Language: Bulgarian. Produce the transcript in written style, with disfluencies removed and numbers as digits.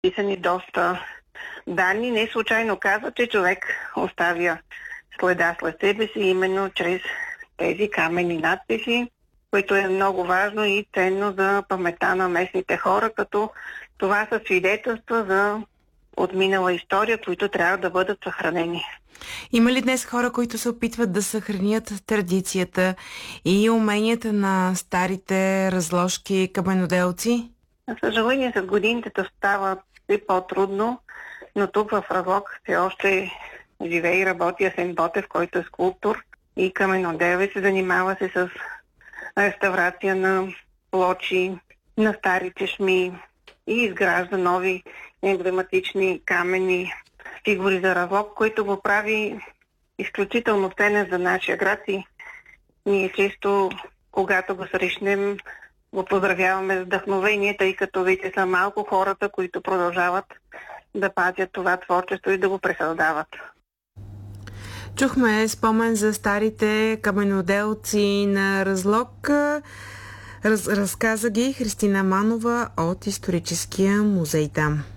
Писани доста данни. Не случайно казва, че човек оставя следа след себе си именно чрез тези каменни надписи, което е много важно и ценно за паметта на местните хора, като това са свидетелства за отминала история, които трябва да бъдат съхранени. Има ли днес хора, които се опитват да съхранят традицията и уменията на старите разложки каменоделци? За съжаление, с годините това става все по-трудно, но тук в Разлог все още живее и работи Асен Ботев, който е скулптор и каменоделец, се занимава се с реставрация на плочи, на стари чешми и изгражда нови емблематични каменни фигури за Разлог, който го прави изключително ценен за нашия град и ние често, когато го срещнем, го поздравяваме с вдъхновение, тъй като вие са малко хората, които продължават да пазят това творчество и да го пресъздават. Чухме спомен за старите каменоделци на Разлог. Разказа ги Христина Манова от Историческия музей там.